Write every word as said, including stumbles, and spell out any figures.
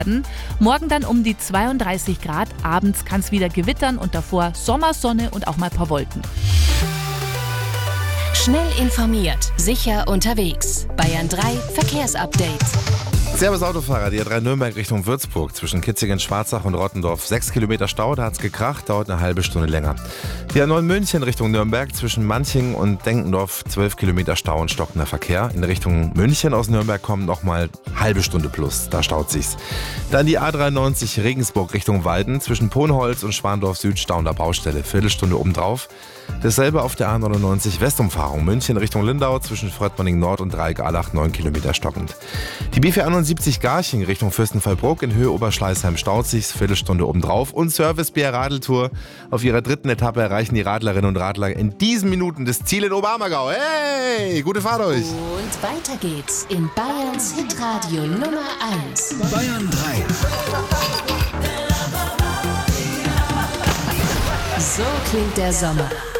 Morgen dann um die zweiunddreißig Grad. Abends kann es wieder gewittern und davor Sommersonne und auch mal ein paar Wolken. Schnell informiert, sicher unterwegs. Bayern drei Verkehrsupdate. Servus Autofahrer, die A drei Nürnberg Richtung Würzburg. Zwischen Kitzingen, Schwarzach und Rottendorf sechs Kilometer Stau, da hat's gekracht, dauert eine halbe Stunde länger. Die A neun München Richtung Nürnberg, zwischen Manching und Denkendorf zwölf Kilometer Stau und stockender Verkehr. In Richtung München aus Nürnberg kommt nochmal halbe Stunde plus, da staut sich's. Dann die A dreiundneunzig Regensburg Richtung Walden, zwischen Ponholz und Schwandorf Süd stauender Baustelle, Viertelstunde obendrauf. Dasselbe auf der A neunundneunzig Westumfahrung, München Richtung Lindau, zwischen Fröttmanning Nord und Dreieck-Allach neun Kilometer stockend. Die B vierhunderteinundsiebzig Garching Richtung Fürstenfeldbruck in Höhe Oberschleißheim staut sich's, Viertelstunde obendrauf. Und Service Bär Radeltour. Auf ihrer dritten Etappe erreichen die Radlerinnen und Radler in diesen Minuten das Ziel in Oberammergau. Hey, gute Fahrt euch! Und weiter geht's in Bayerns Hitradio Nummer eins. Bayern drei. So klingt der Sommer.